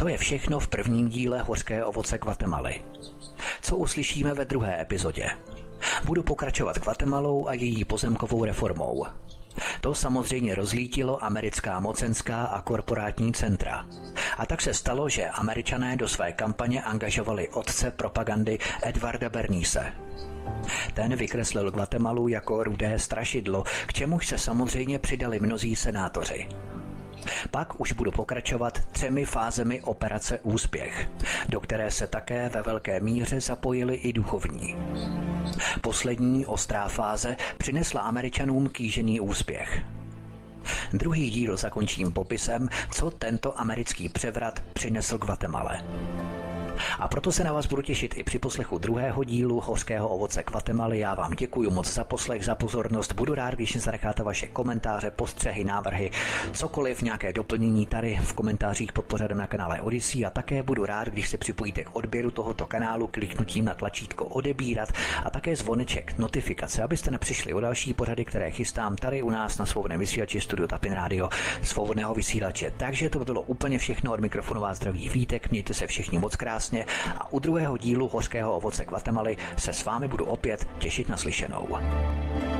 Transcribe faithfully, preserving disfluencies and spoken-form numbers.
To je všechno v prvním díle Hořké ovoce Guatemaly. Co uslyšíme ve druhé epizodě? Budu pokračovat Guatemalou a její pozemkovou reformou. To samozřejmě rozlítilo americká mocenská a korporátní centra. A tak se stalo, že Američané do své kampaně angažovali otce propagandy Edvarda Bernaise. Ten vykreslil Guatemalu jako rudé strašidlo, k čemuž se samozřejmě přidali mnozí senátoři. Pak už budu pokračovat třemi fázemi operace Úspěch, do které se také ve velké míře zapojili i duchovní. Poslední ostrá fáze přinesla Američanům kýžený úspěch. Druhý díl zakončím popisem, co tento americký převrat přinesl Guatemale. A proto se na vás budu těšit i při poslechu druhého dílu Hořkého ovoce Guatemaly. Já vám děkuji moc za poslech, za pozornost. Budu rád, když zanecháte vaše komentáře, postřehy, návrhy, cokoliv, nějaké doplnění tady v komentářích pod pořadem na kanále Odyssey. A také budu rád, když se připojíte k odběru tohoto kanálu kliknutím na tlačítko odebírat a také zvoneček, notifikace, abyste nepřišli o další pořady, které chystám tady u nás na svobodném vysílači Studio Tapin Radio svobodného vysílače. Takže to bylo úplně všechno, od mikrofonu vás zdraví Vítek, mějte se všichni moc krásně. A u druhého dílu Hořkého ovoce Guatemaly se s vámi budu opět těšit na slyšenou.